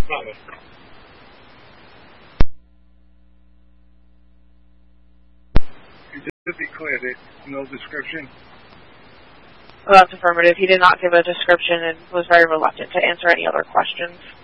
problem. To be clear, there's no description? Well, that's affirmative. He did not give a description and was very reluctant to answer any other questions.